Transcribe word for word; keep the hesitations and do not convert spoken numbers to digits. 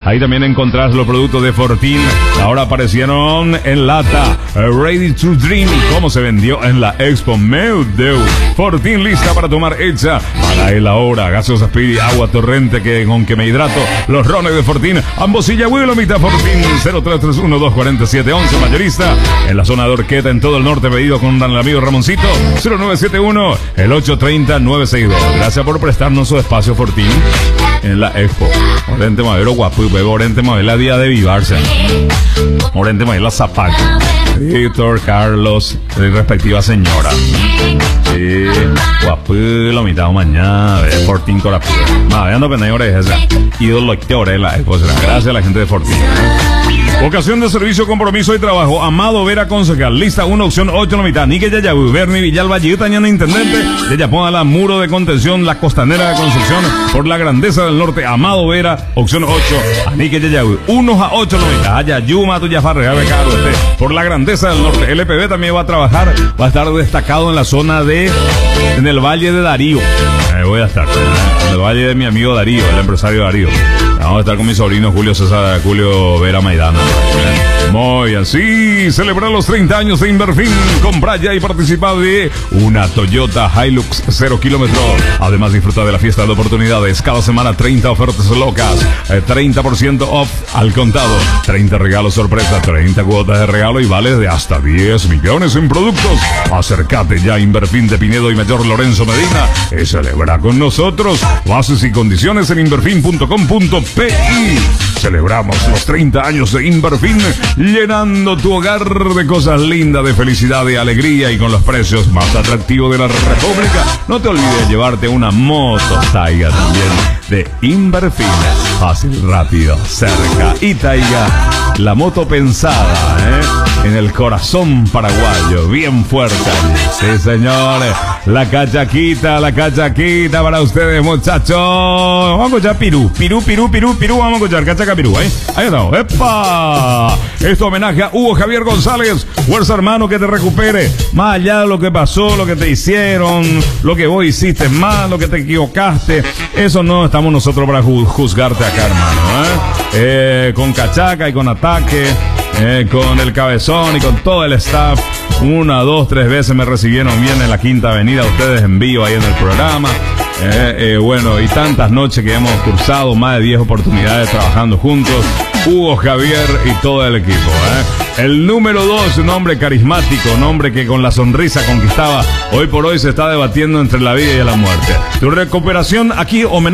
Ahí también encontrás los productos de Fortín. Ahora aparecieron en lata. Ready to Dream. ¿Cómo se vendió en la Expo? Meu Deus. Fortín lista para tomar hecha. Para el ahora. Gaseosa Speedy, agua torrente que, con que me hidrato. Los rones de Fortín. Ambosilla, Huilo, mitad Fortín. cero tres tres uno, dos cuatro siete, once. Mayorista. En la zona de Orqueta, en todo el norte. Pedido con el amigo Ramoncito. cero nueve siete uno, el ocho tres cero, nueve seis dos. Gracias por prestarnos su espacio Fortín en la Expo. Orente Madero guapo, Orente Madero día de vivarse. Orente Madero la zapaca. Víctor, Carlos, y respectiva señora. Sí, guapo, la mitad mañana, de Fortín Corapú. No, ya no pené orejas, ídolo que orela, pues gracias a la gente de Fortín. Vocación de servicio, compromiso y trabajo. Amado Vera Concejal. Lista uno, opción ocho, la mitad. Nique Yayabu, Berni Villalba, Tañana Intendente. De Yapona, Muro de Contención, La Costanera de Construcción. Por la Grandeza del Norte. Amado Vera, opción ocho. A Nique Yayabu. uno a ocho, la mitad. Ayayuma, Tuyafarre, Caro, este. Por la Grandeza del Norte. L P B también va a trabajar. Va a estar destacado en la zona de. En el Valle de Darío. Eh, voy a estar. En el Valle de mi amigo Darío, el empresario Darío. Vamos a estar con mi sobrino Julio César, Julio Vera Maidana. Muy así, celebrar los treinta años de Inverfin. Compra ya y participa de una Toyota Hilux cero kilómetros. Además, disfruta de la fiesta de oportunidades. Cada semana treinta ofertas locas, eh, treinta por ciento off al contado, treinta regalos sorpresa, treinta cuotas de regalo y vales de hasta diez millones en productos. Acércate ya a Inverfin de Pinedo y Mayor Lorenzo Medina y celebra con nosotros. Bases y condiciones en inverfin punto com punto pe i. Celebramos los treinta años de Inverfin, llenando tu hogar de cosas lindas, de felicidad y alegría y con los precios más atractivos de la República. No te olvides llevarte una moto Taiga también de Inverfin. Fácil, rápido, cerca. Y Taiga, la moto pensada, ¿eh? En el corazón paraguayo, bien fuerte. Sí, señores. La cachaquita, la cachaquita para ustedes, muchachos. Vamos a escuchar Pirú, Pirú, Pirú, Pirú, Pirú. Vamos a escuchar cachaca Pirú, ¿eh? Ahí estamos. ¡Epa! Esto homenaje a Hugo Javier González. Fuerza, hermano, que te recupere. Más allá de lo que pasó, lo que te hicieron, lo que vos hiciste mal, lo que te equivocaste. Eso no estamos nosotros para ju- juzgarte acá, hermano, ¿eh? Eh, con cachaca y con ataque. Eh, con el cabezón y con todo el staff. Una, dos, tres veces me recibieron bien en la Quinta Avenida. Ustedes en vivo ahí en el programa. Eh, eh, bueno, y tantas noches que hemos cursado, más de diez oportunidades trabajando juntos. Hugo, Javier y todo el equipo, ¿eh? El número dos, un hombre carismático, un hombre que con la sonrisa conquistaba. Hoy por hoy se está debatiendo entre la vida y la muerte. Tu recuperación aquí, homenaje.